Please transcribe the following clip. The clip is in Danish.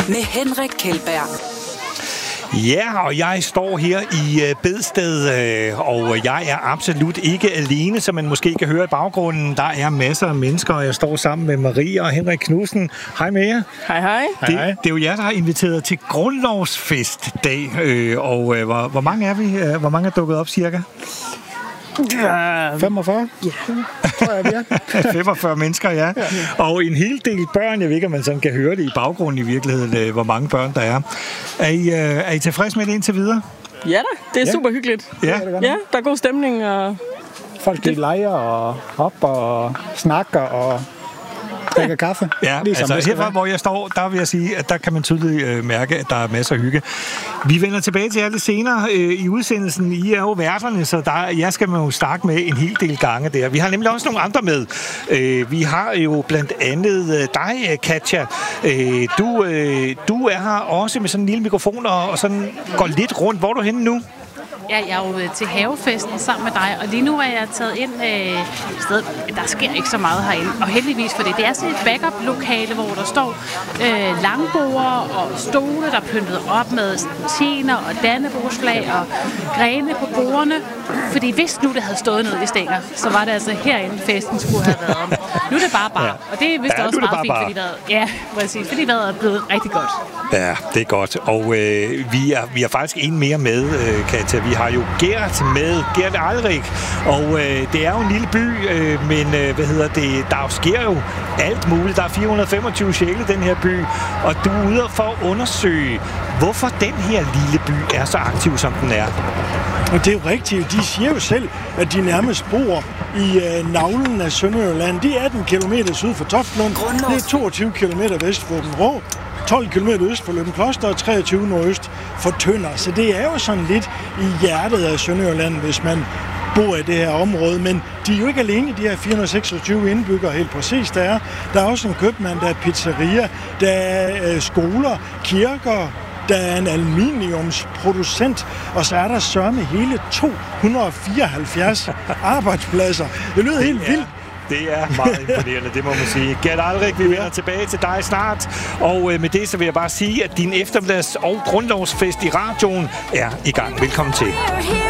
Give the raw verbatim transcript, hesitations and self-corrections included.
med Henrik Kjeldberg. Ja, og jeg står her i uh, Bedsted, uh, og jeg er absolut ikke alene, som man måske kan høre i baggrunden. Der er masser af mennesker, og jeg står sammen med Maria og Henrik Knudsen. Hej med jer. Hej, hej. Det, det er jo jer, der har inviteret til grundlovsfestdag, uh, og uh, hvor, hvor mange er vi? Uh, hvor mange er dukket op cirka? Ja, femogfyrre? Ja, tror jeg, vi er. femogfyrre mennesker, ja. ja. Og en hel del børn. Jeg ved ikke, om man sådan kan høre det i baggrunden i virkeligheden, hvor mange børn der er. Er I, er I tilfredse med det indtil videre? Ja da, det er ja. super hyggeligt. Ja. ja, der er god stemning. Og folk de leger og hopper og snakker og drikker kaffe. Ja, altså herfra, hvor jeg står, der vil jeg sige, at der kan man tydeligt øh, mærke, at der er masser af hygge. Vi vender tilbage til jer lidt senere øh, i udsendelsen. I er jo værterne, så der, jeg skal man jo starte med en hel del gange der. Vi har nemlig også nogle andre med. Øh, vi har jo blandt andet øh, dig, Katja. Øh, du, øh, du er her også med sådan en lille mikrofon og, og sådan går lidt rundt. Hvor er du henne nu? Ja, jeg er jo til havefesten sammen med dig, og lige nu er jeg taget ind øh, et sted, der sker ikke så meget herinde, og heldigvis for det. Det er sådan et backup-lokale, hvor der står øh, langborde og stole, der er pyntet op med tjener og dannebrogsflag og grene på bordene. Fordi hvis nu det havde stået nede i stænger, så var det altså herinde, festen skulle have været. Nu er det bare bare, ja. Og det er vist ja, også meget fint, bare. fordi vejret, ja, præcis, fordi vejret er blevet rigtig godt. Ja, det er godt. Og øh, vi, er, vi er faktisk en mere med, øh, Katja. Vi har jo Gert med, Gert Alrik, og øh, det er jo en lille by, øh, men øh, hvad hedder det, der sker jo alt muligt. Der er fire hundrede og femogtyve sjæle i den her by, og du er ude for at undersøge, hvorfor den her lille by er så aktiv, som den er. Og det er jo rigtigt. De siger jo selv, at de nærmest bor i øh, navlen af Sønderjylland. Det er atten kilometer syd for Toftlund. Det er toogtyve kilometer vest for Åbenrå, tolv kilometer øst for Løgumkloster og treogtyve nordøst for Tønder. Så det er jo sådan lidt i hjertet af Sønderjylland, hvis man bor i det her område. Men de er jo ikke alene, de her fire hundrede og seksogtyve indbyggere helt præcis. Der er, der er også en købmand, der er pizzeria, der er øh, skoler, kirker, der er en aluminiumsproducent, og så er der sørme hele to hundrede og fireoghalvfjerds arbejdspladser. Det lyder helt vildt. Det er meget imponerende, det må man sige. Gert Alrik, vi vender tilbage til dig snart. Og øh, med det så vil jeg bare sige, at din eftermiddags- og grundlovsfest i radioen er i gang. Velkommen til.